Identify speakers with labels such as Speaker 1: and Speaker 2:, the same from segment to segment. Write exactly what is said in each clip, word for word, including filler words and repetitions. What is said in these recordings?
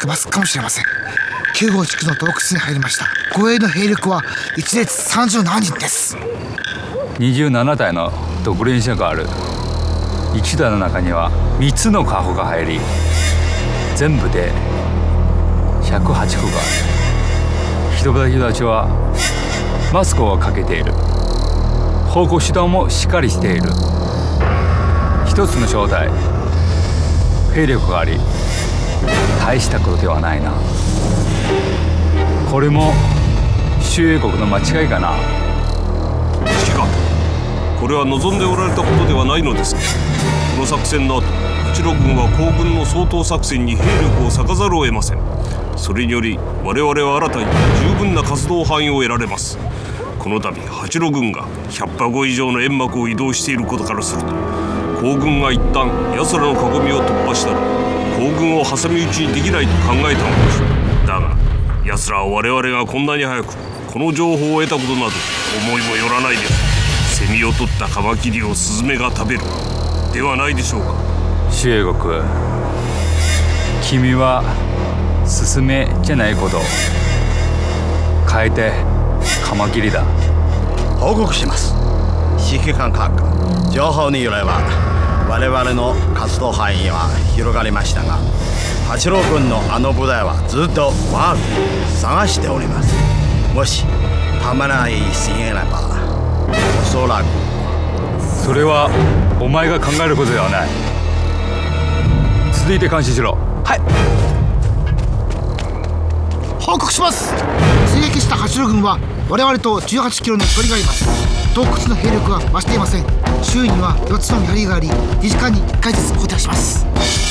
Speaker 1: く増すかもしれません。きゅうごう地区の洞窟に入りました。護衛の兵力はいち列さんじゅうななにんです。
Speaker 2: にじゅうななたいの独輪車がある。いちだいの中にはみっつのカホが入り、全部でひゃくはちこがある。人々たちはマスクをかけている。方向指導もしっかりしている。一つの正体、兵力があり、大したことではないな。これも周英国の間違いかな。
Speaker 3: 指揮官、これは望んでおられたことではないのですか。この作戦の後、八路軍は皇軍の掃討作戦に兵力を割かざるを得ません。それにより我々は新たに十分な活動範囲を得られます。この度八路軍がひゃっぱご以上の煙幕を移動していることからすると、皇軍が一旦奴らの囲みを突破したら皇軍を挟み撃ちにできないと考えたのでしょう。だが奴らは我々がこんなに早くこの情報を得たことなど思いもよらないでしょう。セミを取ったカマキリをスズメが食べるではないでしょうか。
Speaker 2: 周英国、君はスズメじゃないことを変えてカマキリだ。
Speaker 4: 報告します。指揮官閣下、情報によれば我々の活動範囲は広がりましたが、八路軍のあの部隊はずっと我が国を探しております。もしたまらないすぎればおそらく。
Speaker 2: それはお前が考えることではない。続いて監視しろ。
Speaker 1: はい、報告します。追撃した八路軍は我々とじゅうはちキロの距離があります。洞窟の兵力は増していません。周囲にはよっつの槍があり、にじかんにいっかいずつ交代します。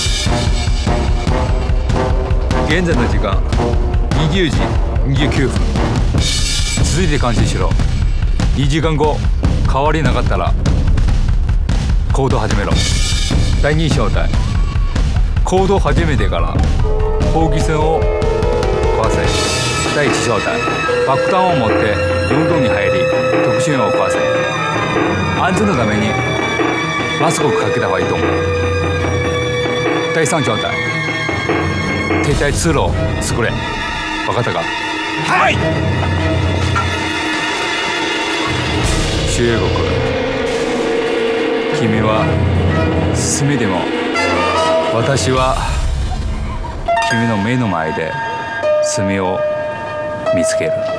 Speaker 2: 現在の時間にじゅうじにじゅうきゅうふん。続いて監視しろ。にじかんご変わりなかったら行動始めろ。だいに小隊、行動始めてから砲撃戦を壊せ。だいいち小隊、爆弾を持って四洞に入り特殊兵を壊せ。安全のためにマスクをかけた方がいいと思う。だいさん小隊、停滞通路を作れ。分かったか。
Speaker 3: はい。
Speaker 2: 周英国、君は進みでも私は君の目の前で墨を見つける。